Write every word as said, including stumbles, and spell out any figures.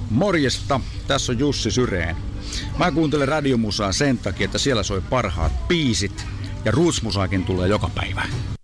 Morjesta, tässä on Jussi Syreen. Mä kuuntelen radiomusaa sen takia, että siellä soi parhaat biisit ja rootsmusaakin tulee joka päivä.